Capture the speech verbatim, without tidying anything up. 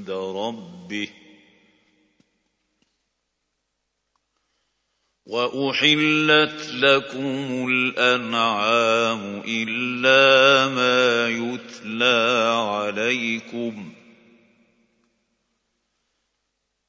عند ربه وأحلت لكم الأنعام إلا ما يتلى عليكم